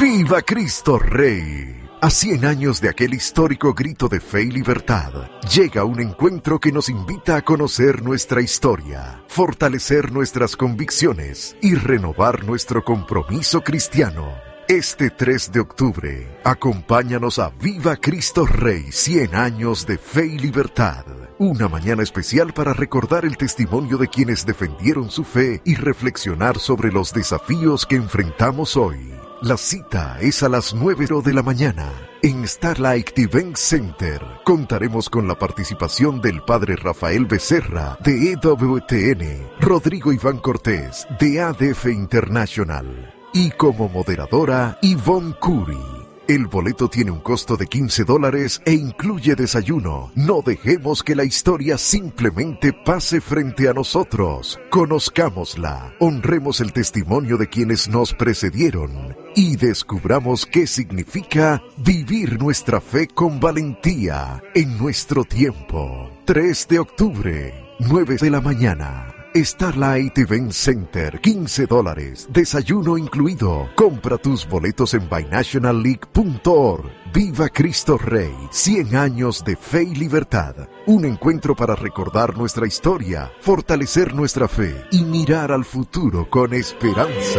¡Viva Cristo Rey! A 100 años de aquel histórico grito de fe y libertad, llega un encuentro que nos invita a conocer nuestra historia, fortalecer nuestras convicciones y renovar nuestro compromiso cristiano. Este 3 de octubre, acompáñanos a Viva Cristo Rey, 100 años de fe y libertad. Una mañana especial para recordar el testimonio de quienes defendieron su fe y reflexionar sobre los desafíos que enfrentamos hoy. La cita es a las 9 de la mañana en Starlight Event Center. Contaremos con la participación del padre Rafael Becerra de EWTN, Rodrigo Iván Cortés de ADF International y como moderadora Yvonne Curry. El boleto tiene un costo de $15 e incluye desayuno. No dejemos que la historia simplemente pase frente a nosotros. Conozcámosla, honremos el testimonio de quienes nos precedieron y descubramos qué significa vivir nuestra fe con valentía en nuestro tiempo. 3 de octubre, 9 de la mañana. Starlight Event Center, $15, desayuno incluido. Compra tus boletos en binationalleague.org. Viva Cristo Rey, 100 años de fe y libertad. Un encuentro para recordar nuestra historia, fortalecer nuestra fe y mirar al futuro con esperanza.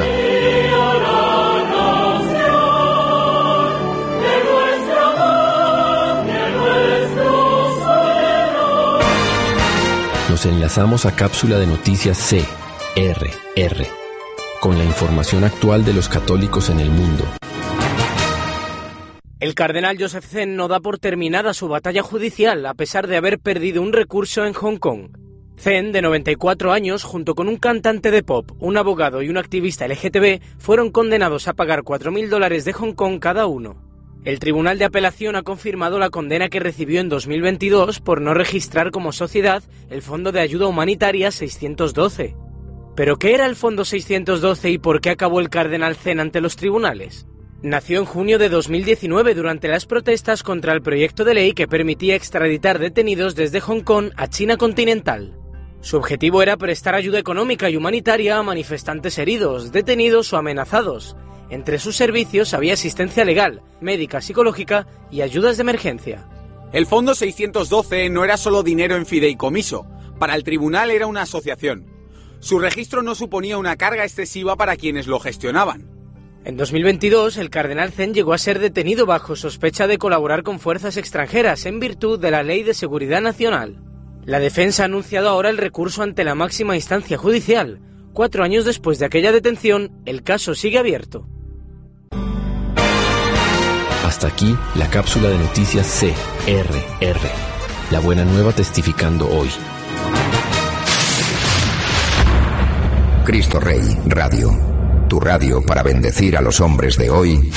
Nos enlazamos a cápsula de noticias CRR, con la información actual de los católicos en el mundo. El cardenal Joseph Zen no da por terminada su batalla judicial a pesar de haber perdido un recurso en Hong Kong. Zen, de 94 años, junto con un cantante de pop, un abogado y un activista LGTB, fueron condenados a pagar $4.000 de Hong Kong cada uno. El Tribunal de Apelación ha confirmado la condena que recibió en 2022 por no registrar como sociedad el Fondo de Ayuda Humanitaria 612. ¿Pero qué era el Fondo 612 y por qué acabó el cardenal Zen ante los tribunales? Nació en junio de 2019 durante las protestas contra el proyecto de ley que permitía extraditar detenidos desde Hong Kong a China continental. Su objetivo era prestar ayuda económica y humanitaria a manifestantes heridos, detenidos o amenazados. Entre sus servicios había asistencia legal, médica, psicológica y ayudas de emergencia. El Fondo 612 no era solo dinero en fideicomiso, para el tribunal era una asociación. Su registro no suponía una carga excesiva para quienes lo gestionaban. En 2022, el cardenal Zen llegó a ser detenido bajo sospecha de colaborar con fuerzas extranjeras en virtud de la Ley de Seguridad Nacional. La defensa ha anunciado ahora el recurso ante la máxima instancia judicial. 4 años después de aquella detención, el caso sigue abierto. Hasta aquí la cápsula de noticias CRR. La buena nueva testificando hoy. Cristo Rey Radio. Tu radio para bendecir a los hombres de hoy.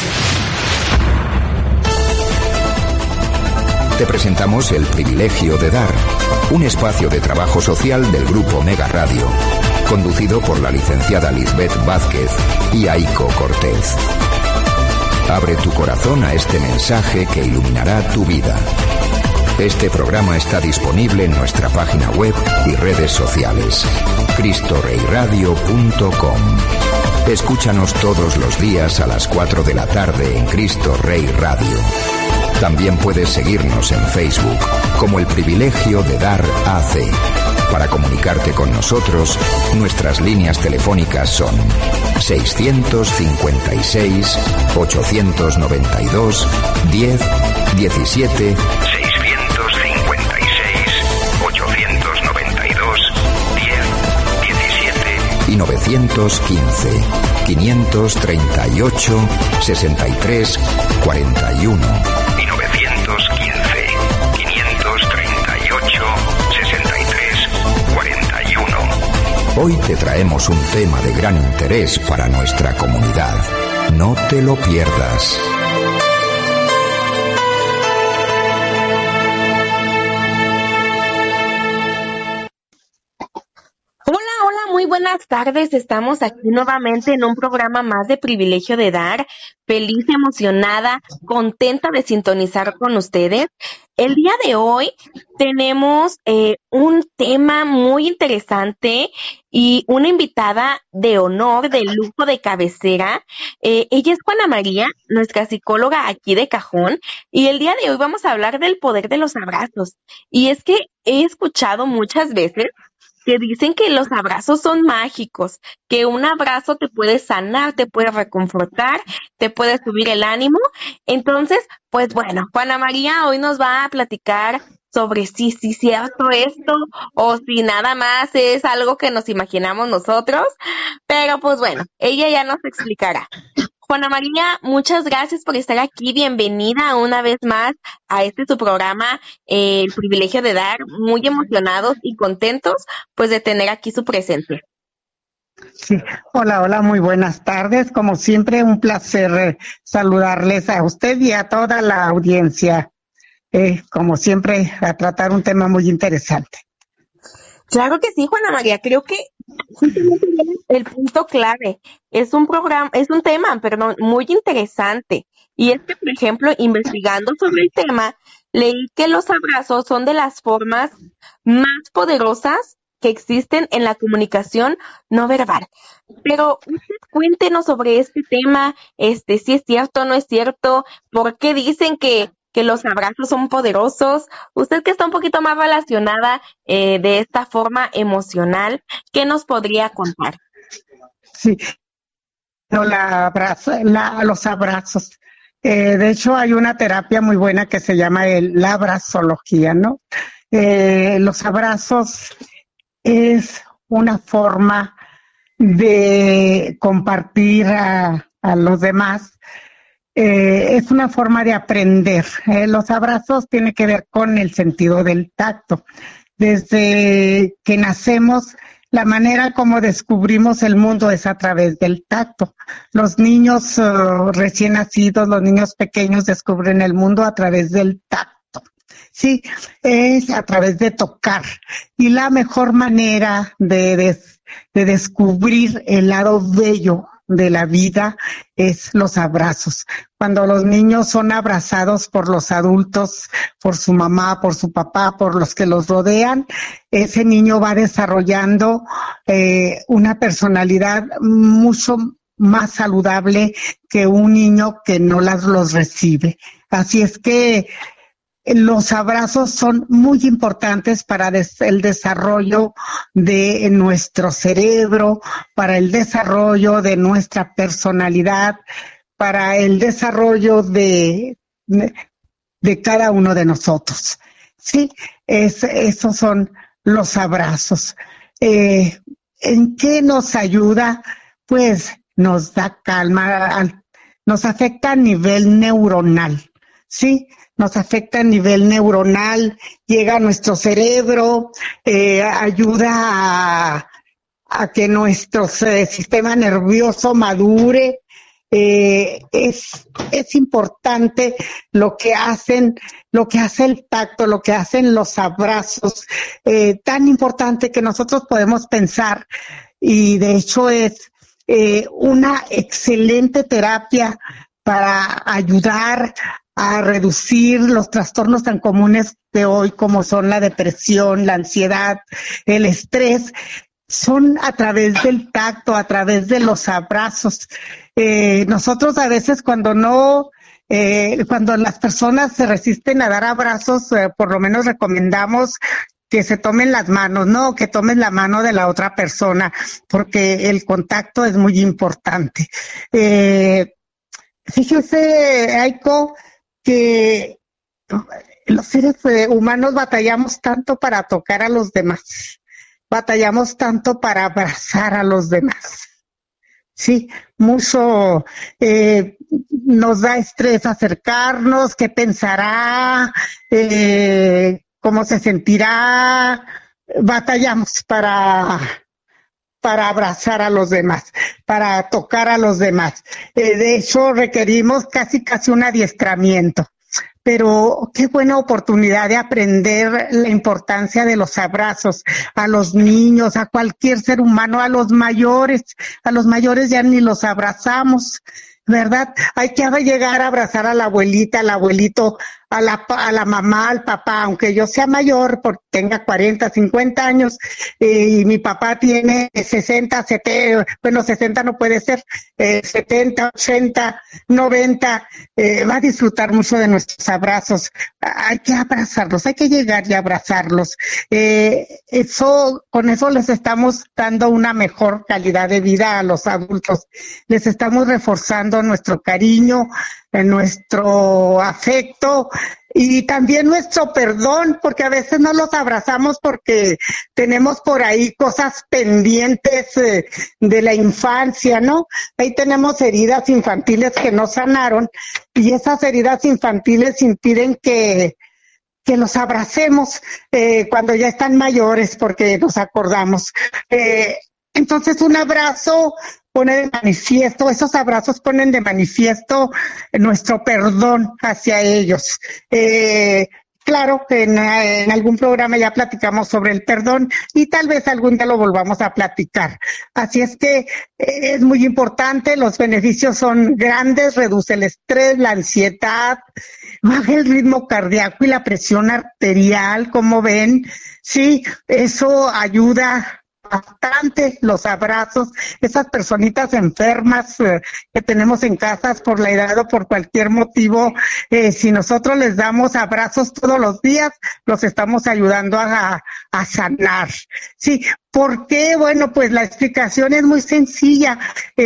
Te presentamos El Privilegio de Dar, un espacio de trabajo social del Grupo Mega Radio, conducido por la licenciada Lisbeth Vázquez y Aiko Cortés. Abre tu corazón a este mensaje que iluminará tu vida. Este programa está disponible en nuestra página web y redes sociales, cristoreyradio.com. Escúchanos todos los días a las 4 de la tarde en Cristo Rey Radio. También puedes seguirnos en Facebook como El Privilegio de Dar AC. Para comunicarte con nosotros, nuestras líneas telefónicas son 656 892 10 17 y 915 538 63 41 y 915 538 63 41. Hoy te traemos un tema de gran interés para nuestra comunidad. No te lo pierdas. buenas tardes. Estamos aquí nuevamente en un programa más de Privilegio de Dar. Feliz, emocionada, contenta de sintonizar con ustedes. El día de hoy tenemos un tema muy interesante y una invitada de honor, de lujo, de cabecera. Ella es Juana María, nuestra psicóloga aquí de cajón, y el día de hoy vamos a hablar del poder de los abrazos. Y es que he escuchado muchas veces que dicen que los abrazos son mágicos, que un abrazo te puede sanar, te puede reconfortar, te puede subir el ánimo. Entonces, pues bueno, Juana María hoy nos va a platicar sobre si es cierto esto o si nada más es algo que nos imaginamos nosotros. Pero pues bueno, ella ya nos explicará. Juana María, muchas gracias por estar aquí. Bienvenida una vez más a su programa, El Privilegio de Dar. Muy emocionados y contentos pues de tener aquí su presencia. Sí, hola, muy buenas tardes. Como siempre, un placer saludarles a usted y a toda la audiencia. Como siempre, a tratar un tema muy interesante. Claro que sí, Juana María. Creo que el punto clave es un tema, muy interesante. Y es que, por ejemplo, investigando sobre el tema, leí que los abrazos son de las formas más poderosas que existen en la comunicación no verbal. Pero usted cuéntenos sobre este tema, si es cierto o no es cierto, por qué dicen que los abrazos son poderosos. Usted que está un poquito más relacionada de esta forma emocional, ¿qué nos podría contar? Sí, los abrazos. De hecho, hay una terapia muy buena que se llama la abrazología, ¿no? Los abrazos es una forma de compartir a los demás. Es una forma de aprender. Los abrazos tienen que ver con el sentido del tacto. Desde que nacemos, la manera como descubrimos el mundo es a través del tacto. Los niños recién nacidos, los niños pequeños descubren el mundo a través del tacto. Sí, es a través de tocar. Y la mejor manera de descubrir el lado bello de la vida es los abrazos. Cuando los niños son abrazados por los adultos, por su mamá, por su papá, por los que los rodean, ese niño va desarrollando una personalidad mucho más saludable que un niño que no los recibe. Así es que los abrazos son muy importantes para el desarrollo de nuestro cerebro, para el desarrollo de nuestra personalidad, para el desarrollo de cada uno de nosotros. Sí, esos son los abrazos. ¿En qué nos ayuda? Pues nos da calma, nos afecta a nivel neuronal, ¿sí? Nos afecta a nivel neuronal, llega a nuestro cerebro, ayuda a que nuestro sistema nervioso madure. Es importante lo que hace el tacto, lo que hacen los abrazos, tan importante que nosotros podemos pensar, y de hecho es una excelente terapia para ayudar a reducir los trastornos tan comunes de hoy como son la depresión, la ansiedad, el estrés. Son a través del tacto, a través de los abrazos. Nosotros a veces cuando las personas se resisten a dar abrazos, por lo menos recomendamos que se tomen las manos, ¿no? Que tomen la mano de la otra persona, porque el contacto es muy importante. Fíjese, Aiko, que los seres humanos batallamos tanto para tocar a los demás, batallamos tanto para abrazar a los demás. Sí, mucho nos da estrés acercarnos, qué pensará, cómo se sentirá, batallamos para abrazar a los demás, para tocar a los demás. De hecho, requerimos casi un adiestramiento pero qué buena oportunidad de aprender la importancia de los abrazos a los niños, a cualquier ser humano, a los mayores ya ni los abrazamos, ¿verdad? Hay que llegar a abrazar a la abuelita, al abuelito, a la mamá, al papá, aunque yo sea mayor, porque tenga 40, 50 años, y mi papá tiene 60, 70, bueno, 60 no puede ser, 70, 80, 90, va a disfrutar mucho de nuestros abrazos. Hay que abrazarlos, hay que llegar y abrazarlos. Con eso les estamos dando una mejor calidad de vida a los adultos. Les estamos reforzando nuestro cariño, nuestro afecto y también nuestro perdón, porque a veces no los abrazamos porque tenemos por ahí cosas pendientes de la infancia, ¿no? Ahí tenemos heridas infantiles que no sanaron y esas heridas infantiles impiden que los abracemos cuando ya están mayores, porque nos acordamos. Entonces un abrazo pone de manifiesto, esos abrazos ponen de manifiesto nuestro perdón hacia ellos. Claro que en algún programa ya platicamos sobre el perdón y tal vez algún día lo volvamos a platicar. Así es que es muy importante, los beneficios son grandes, reduce el estrés, la ansiedad, baja el ritmo cardíaco y la presión arterial, como ven. Sí, eso ayuda bastante, los abrazos, esas personitas enfermas que tenemos en casas por la edad o por cualquier motivo, si nosotros les damos abrazos todos los días, los estamos ayudando a sanar. Sí, ¿por qué? Bueno, pues la explicación es muy sencilla.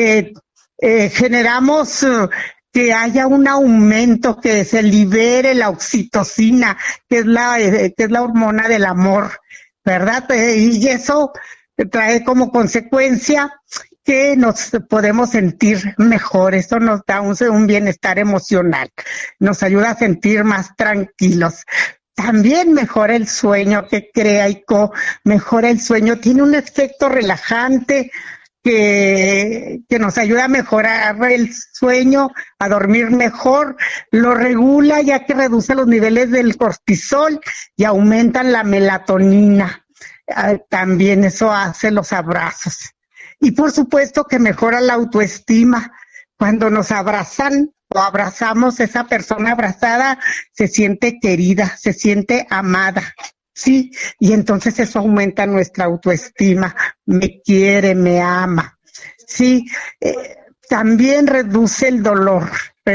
Generamos que haya un aumento, que se libere la oxitocina, que es la hormona del amor, ¿verdad? Y eso trae como consecuencia que nos podemos sentir mejor. Eso nos da un bienestar emocional, nos ayuda a sentir más tranquilos. También mejora el sueño, que crea Aiko, mejora el sueño, tiene un efecto relajante que nos ayuda a mejorar el sueño, a dormir mejor, lo regula ya que reduce los niveles del cortisol y aumentan la melatonina. También eso hace los abrazos. Y por supuesto que mejora la autoestima. Cuando nos abrazan o abrazamos, esa persona abrazada se siente querida, se siente amada. Sí, y entonces eso aumenta nuestra autoestima. Me quiere, me ama. Sí, también reduce el dolor.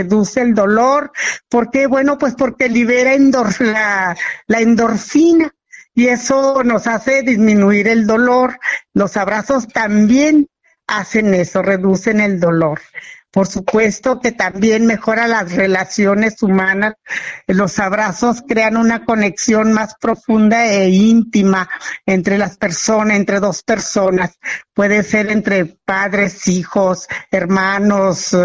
¿Por qué? Bueno, pues porque libera la endorfina. Y eso nos hace disminuir el dolor. Los abrazos también hacen eso, reducen el dolor. Por supuesto que también mejora las relaciones humanas. Los abrazos crean una conexión más profunda e íntima entre las personas, entre dos personas. Puede ser entre padres, hijos, hermanos,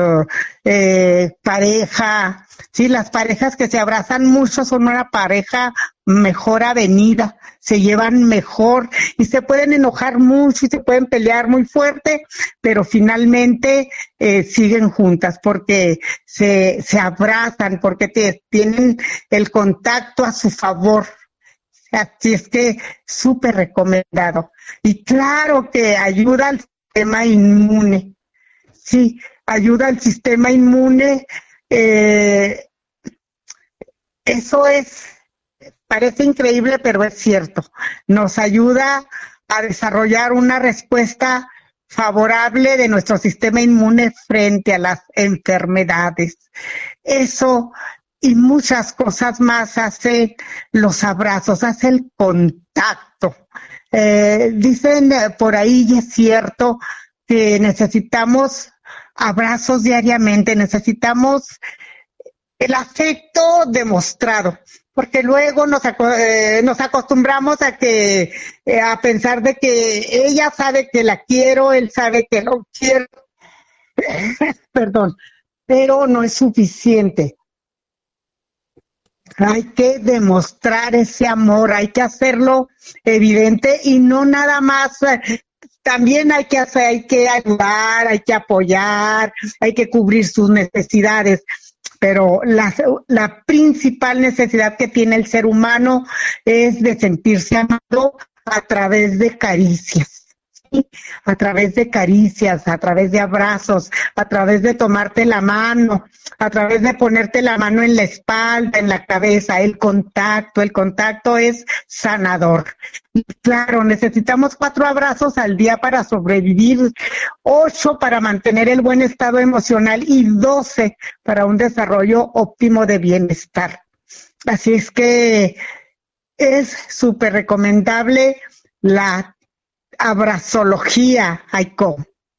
pareja. Sí, las parejas que se abrazan mucho son una pareja mejor avenida, se llevan mejor y se pueden enojar mucho y se pueden pelear muy fuerte, pero finalmente siguen juntas porque se abrazan, porque tienen el contacto a su favor. Así es que súper recomendado. Y claro que ayuda al sistema inmune. Sí, ayuda al sistema inmune. Eso parece increíble, pero es cierto. Nos ayuda a desarrollar una respuesta favorable de nuestro sistema inmune frente a las enfermedades. Eso y muchas cosas más hace los abrazos, hace el contacto. Dicen por ahí, y es cierto, que necesitamos abrazos diariamente, necesitamos el afecto demostrado, porque luego nos acostumbramos a pensar de que ella sabe que la quiero, él sabe que lo quiero, perdón, pero no es suficiente. Hay que demostrar ese amor, hay que hacerlo evidente y no nada más. También hay que ayudar, hay que apoyar, hay que cubrir sus necesidades. pero la principal necesidad que tiene el ser humano es de sentirse amado a través de caricias. A través de caricias, a través de abrazos, a través de tomarte la mano, a través de ponerte la mano en la espalda, en la cabeza, el contacto es sanador. Y claro, necesitamos 4 abrazos al día para sobrevivir, 8 para mantener el buen estado emocional y 12 para un desarrollo óptimo de bienestar. Así es que es súper recomendable la abrazología, Aiko.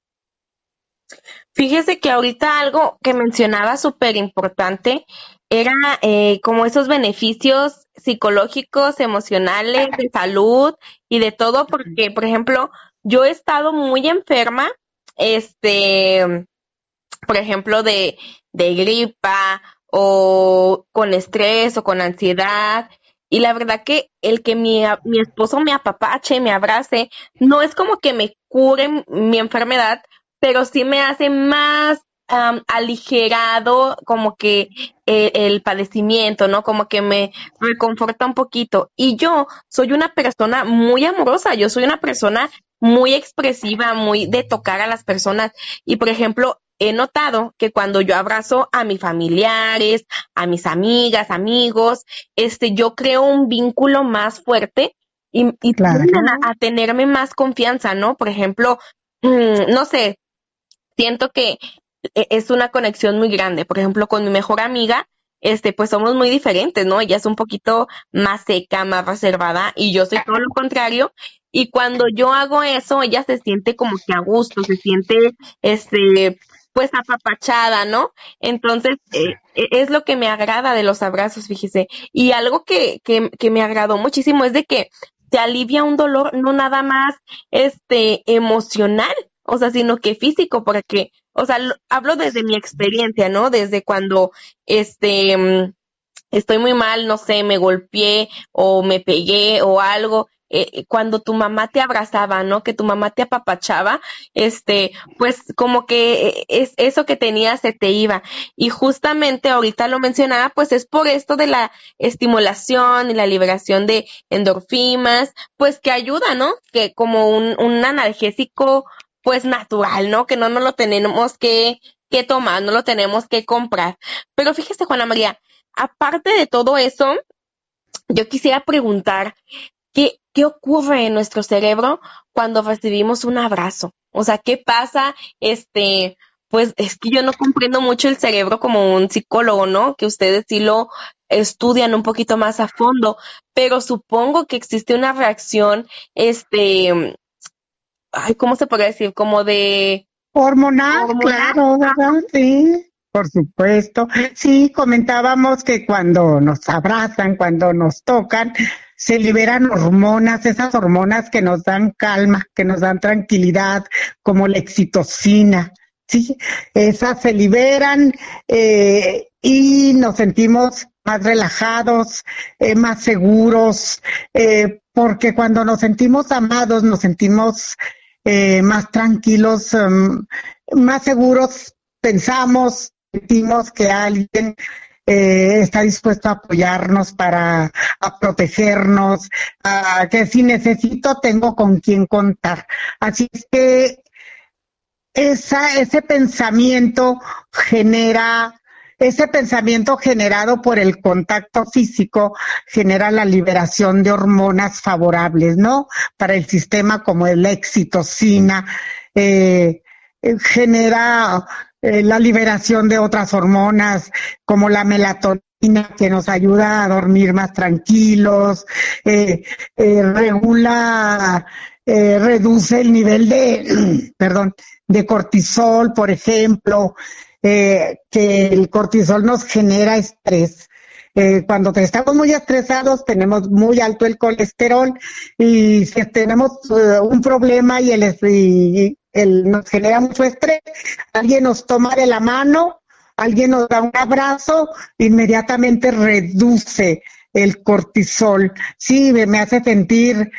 Fíjese que ahorita algo que mencionaba súper importante era como esos beneficios psicológicos, emocionales, de salud y de todo, porque, por ejemplo, yo he estado muy enferma, por ejemplo, de gripa o con estrés o con ansiedad. Y la verdad que el que mi esposo me apapache, me abrace, no es como que me cure mi enfermedad, pero sí me hace más aligerado como que el padecimiento, ¿no? Como que me reconforta un poquito. Y yo soy una persona muy amorosa, yo soy una persona muy expresiva, muy de tocar a las personas. Y, por ejemplo, he notado que cuando yo abrazo a mis familiares, a mis amigas, amigos, yo creo un vínculo más fuerte y Claro. tienden a tenerme más confianza, ¿no? Por ejemplo, no sé, siento que es una conexión muy grande. Por ejemplo, con mi mejor amiga, pues somos muy diferentes, ¿no? Ella es un poquito más seca, más reservada, y yo soy todo lo contrario. Y cuando yo hago eso, ella se siente como que a gusto, se siente, pues apapachada, ¿no? Entonces, es lo que me agrada de los abrazos, fíjese. Y algo que me agradó muchísimo es de que te alivia un dolor no nada más, emocional, o sea, sino que físico, porque, o sea, hablo desde mi experiencia, ¿no? Desde cuando, estoy muy mal, no sé, me golpeé o me pegué o algo, cuando tu mamá te abrazaba, ¿no? Que tu mamá te apapachaba, pues como que es eso que tenías se te iba. Y justamente ahorita lo mencionaba, pues es por esto de la estimulación y la liberación de endorfinas, pues que ayuda, ¿no? Que como un analgésico, pues natural, ¿no? Que no nos lo tenemos que tomar, no lo tenemos que comprar. Pero fíjese, Juana María, aparte de todo eso, yo quisiera preguntar, ¿qué ocurre en nuestro cerebro cuando recibimos un abrazo? O sea, ¿qué pasa? Pues es que yo no comprendo mucho el cerebro como un psicólogo, ¿no? Que ustedes sí lo estudian un poquito más a fondo, pero supongo que existe una reacción, ¿cómo se podría decir? Como de Hormonal, claro, ¿verdad? Sí, por supuesto. Sí, comentábamos que cuando nos abrazan, cuando nos tocan, se liberan hormonas, esas hormonas que nos dan calma, que nos dan tranquilidad, como la oxitocina. Sí, esas se liberan y nos sentimos más relajados, más seguros, porque cuando nos sentimos amados, nos sentimos más tranquilos, más seguros, pensamos, sentimos que alguien está dispuesto a apoyarnos a protegernos, que si necesito tengo con quién contar. Así es que ese pensamiento generado por el contacto físico genera la liberación de hormonas favorables, ¿no? Para el sistema, como es la oxitocina, genera la liberación de otras hormonas como la melatonina, que nos ayuda a dormir más tranquilos, reduce el nivel de cortisol, por ejemplo, que el cortisol nos genera estrés. Cuando estamos muy estresados tenemos muy alto el colesterol, y si tenemos un problema y nos genera mucho estrés, alguien nos toma de la mano, alguien nos da un abrazo, inmediatamente reduce el cortisol. Sí, me hace sentir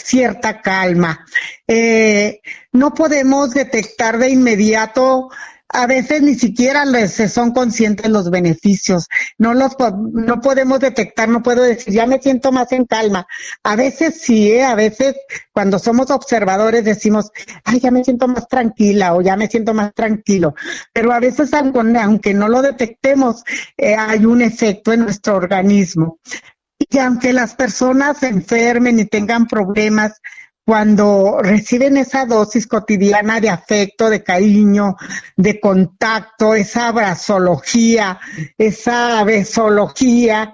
cierta calma. No podemos detectar de inmediato a veces ni siquiera son conscientes los beneficios. No podemos detectar, no puedo decir, ya me siento más en calma. A veces sí, a veces cuando somos observadores decimos, ay, ya me siento más tranquila o ya me siento más tranquilo. Pero a veces, aunque no lo detectemos, hay un efecto en nuestro organismo. Y aunque las personas se enfermen y tengan problemas, cuando reciben esa dosis cotidiana de afecto, de cariño, de contacto, esa abrazología, esa besología,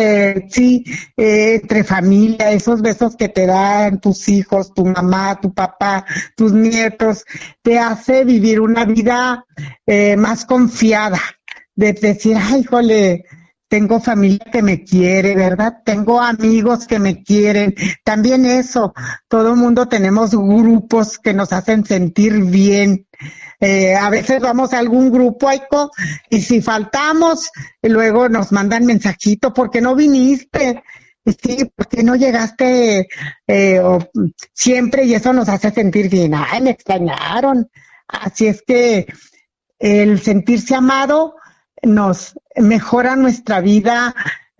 entre familia, esos besos que te dan tus hijos, tu mamá, tu papá, tus nietos, te hace vivir una vida más confiada, de decir, ay, híjole, tengo familia que me quiere, ¿verdad? Tengo amigos que me quieren. También eso, todo el mundo tenemos grupos que nos hacen sentir bien. A veces vamos a algún grupo, Aiko, y si faltamos, luego nos mandan mensajito, ¿por qué no viniste? Sí, ¿por qué no llegaste siempre? Y eso nos hace sentir bien. Ay, me extrañaron. Así es que el sentirse amado nos mejora nuestra vida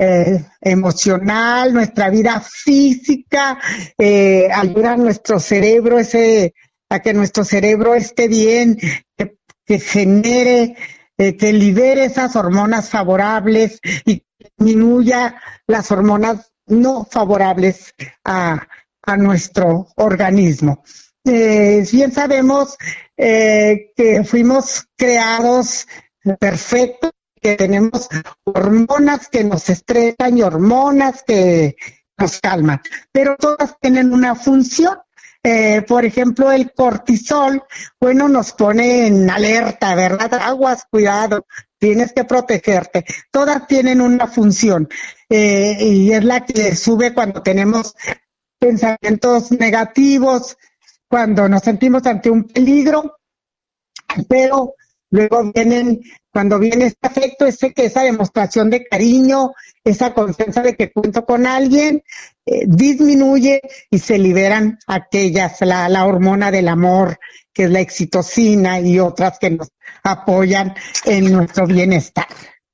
emocional, nuestra vida física, ayuda a nuestro cerebro a que nuestro cerebro esté bien, que genere, que libere esas hormonas favorables y disminuya las hormonas no favorables a nuestro organismo. Bien sabemos que fuimos creados perfectos, que tenemos hormonas que nos estresan y hormonas que nos calman, pero todas tienen una función. Por ejemplo, el cortisol, bueno, nos pone en alerta, ¿verdad? Aguas, cuidado, tienes que protegerte. Todas tienen una función y es la que sube cuando tenemos pensamientos negativos, cuando nos sentimos ante un peligro, pero luego cuando viene este afecto, esa demostración de cariño, esa confianza de que cuento con alguien, disminuye y se liberan la hormona del amor, que es la oxitocina, y otras que nos apoyan en nuestro bienestar.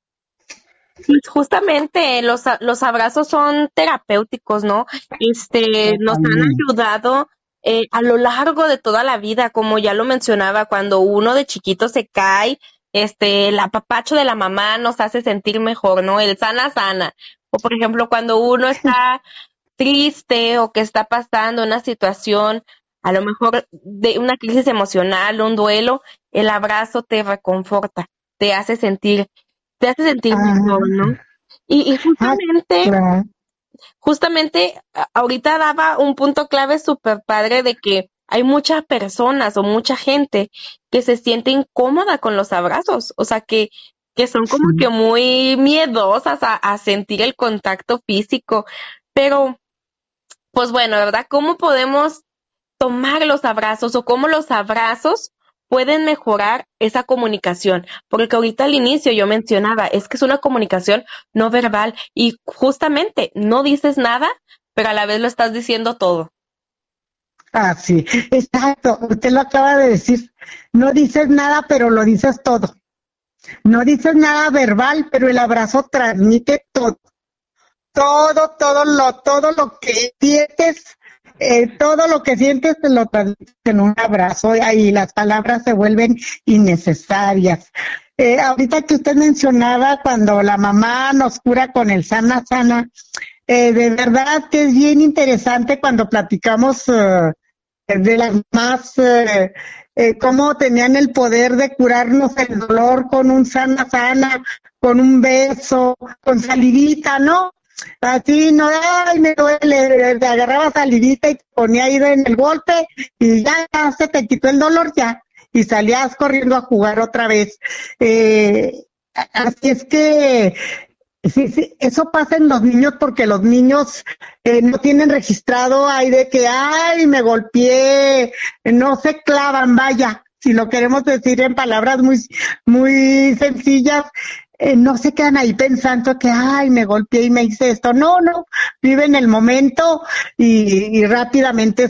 Sí, justamente los abrazos son terapéuticos, ¿no? Nos han ayudado a lo largo de toda la vida, como ya lo mencionaba, cuando uno de chiquito se cae, el apapacho de la mamá nos hace sentir mejor, ¿no? El sana. O por ejemplo, cuando uno está triste o que está pasando una situación, a lo mejor de una crisis emocional, un duelo, el abrazo te reconforta, te hace sentir mejor, ¿no? Y justamente ahorita daba un punto clave súper padre de que hay muchas personas o mucha gente que se siente incómoda con los abrazos, o sea que son como que muy miedosas a sentir el contacto físico, pero pues bueno, ¿verdad? ¿Cómo podemos tomar los abrazos o cómo los abrazos pueden mejorar esa comunicación? Porque ahorita al inicio yo mencionaba, es que es una comunicación no verbal y justamente no dices nada, pero a la vez lo estás diciendo todo. Ah, sí, exacto, usted lo acaba de decir, no dices nada, pero lo dices todo. No dices nada verbal, pero el abrazo transmite todo. Todo lo que sientes, todo lo que sientes te lo transmites en un abrazo y las palabras se vuelven innecesarias. Ahorita que usted mencionaba cuando la mamá nos cura con el sana, de verdad que es bien interesante cuando platicamos de las más, cómo tenían el poder de curarnos el dolor con un sana, con un beso, con salivita, ¿no? Así, no, ay, me duele, te agarraba salivita y te ponía ahí en el golpe y ya se te quitó el dolor ya y salías corriendo a jugar otra vez. Así es que sí, eso pasa en los niños porque los niños no tienen registrado ahí de que, ay, me golpeé, no se clavan, vaya, si lo queremos decir en palabras muy sencillas, no se quedan ahí pensando que, ay, me golpeé y me hice esto. No, viven el momento y rápidamente